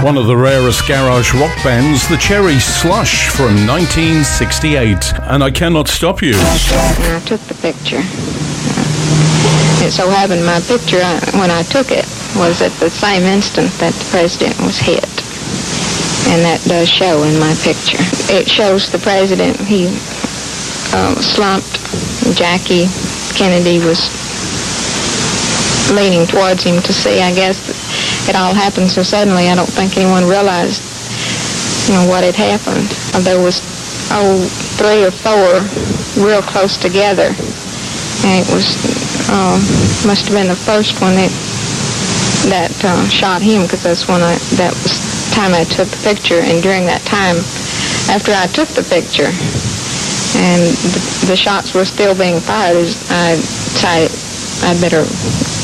one of the rarest garage rock bands, the Cherry Slush from 1968. And I Cannot Stop You. And I took the picture. It so happened my picture, when I took it, was at the same instant that the president was hit. And that does show in my picture. It shows the president, he slumped. Jackie Kennedy was leaning towards him to see. I guess it all happened so suddenly, I don't think anyone realized, what had happened. There was, 3 or 4 real close together. And it was, must have been the first one that shot him, because that was the time I took the picture. And during that time, after I took the picture, and the shots were still being fired, I decided I'd better